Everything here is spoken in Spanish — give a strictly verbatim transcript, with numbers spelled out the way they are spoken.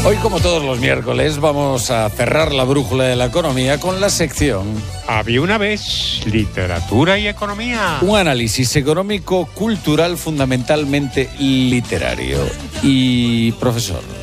Hoy, como todos los miércoles, vamos a cerrar la brújula de la economía con la sección Había una vez literatura y economía. Un análisis económico, cultural, fundamentalmente literario. Y, profesor,